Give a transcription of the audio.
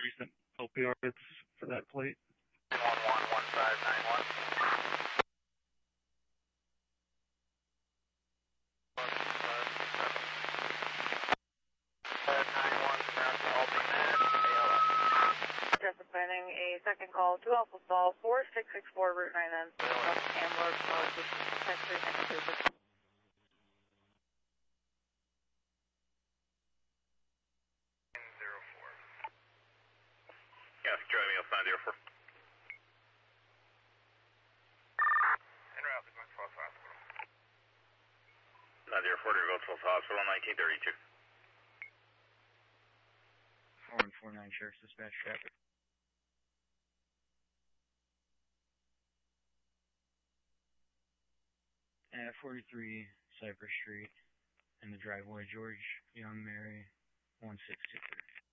recent opioids for that plate. 111591. Planning a second call to Alpha Stall 4664 Route 9 and Ambler potentially next to Yes, driving up 904. En route to Glen Falls Hospital. 904 to Glen Falls Hospital, 1932. 4149 Sheriff's Dispatch traffic. 43 Cypress Street in the driveway, George Young Mary 1623.